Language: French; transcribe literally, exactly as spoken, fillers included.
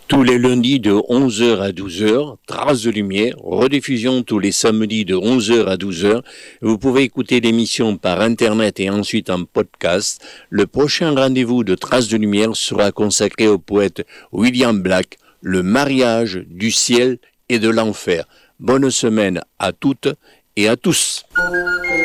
Tous les lundis de onze heures à douze heures, Traces de lumière, rediffusion tous les samedis de onze heures à douze heures. Vous pouvez écouter l'émission par Internet et ensuite en podcast. Le prochain rendez-vous de Traces de lumière sera consacré au poète William Black, Le mariage du ciel et de l'enfer. Bonne semaine à toutes et à tous.